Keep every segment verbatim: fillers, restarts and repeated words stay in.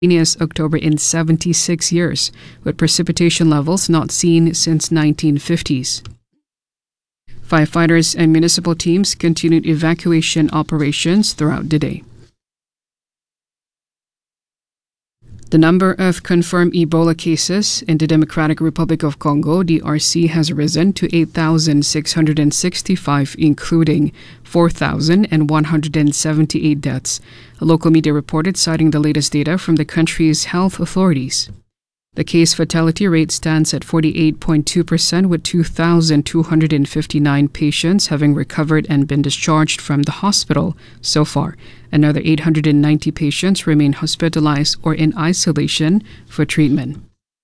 rainiest October in seventy-six years, with precipitation levels not seen since nineteen fifties. Firefighters and municipal teams continued evacuation operations throughout the day. The number of confirmed Ebola cases in the Democratic Republic of Congo, D R C, has risen to eight thousand six hundred sixty-five, including four thousand one hundred seventy-eight deaths, a local media reported, citing the latest data from the country's health authorities. The case fatality rate stands at forty-eight point two percent, with two thousand two hundred fifty-nine patients having recovered and been discharged from the hospital so far. Another eight hundred ninety patients remain hospitalized or in isolation for treatment.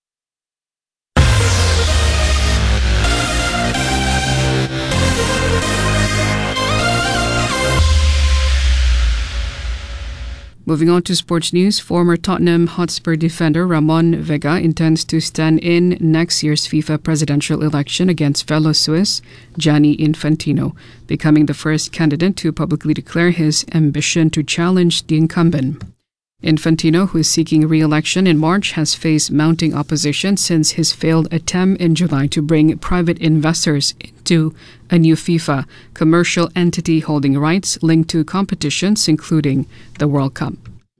Moving on to sports news, former Tottenham Hotspur defender Ramon Vega intends to stand in next year's FIFA presidential election against fellow Swiss Gianni Infantino, becoming the first candidate to publicly declare his ambition to challenge the incumbent. Infantino, who is seeking re-election in March, has faced mounting opposition since his failed attempt in July to bring private investors into a new FIFA commercial entity holding rights linked to competitions, including the World Cup.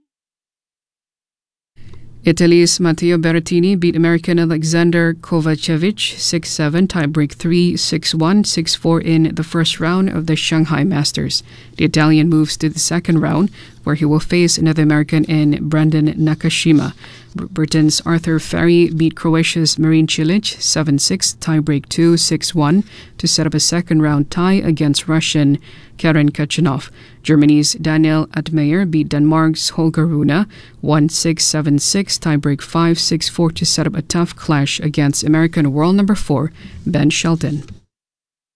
Italy's Matteo Berrettini beat American Alexander Kovacevic six seven, tiebreak three six one, six four in the first round of the Shanghai Masters. The Italian moves to the second round, where he will face another American in Brandon Nakashima. Britain's Arthur Ferry beat Croatia's Marin Cilic seven six, tiebreak two six one to set up a second-round tie against Russian Karen Khachanov. Germany's Daniel Admeier beat Denmark's Holger Rune one six seven six, tiebreak five six four to set up a tough clash against American world number four Ben Shelton.